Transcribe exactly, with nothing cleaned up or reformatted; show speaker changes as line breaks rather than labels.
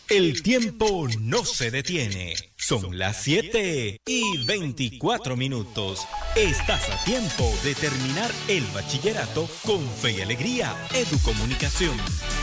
El tiempo no se detiene. Son las siete y veinticuatro minutos. Estás a tiempo de terminar el bachillerato con fe y alegría. Educomunicación.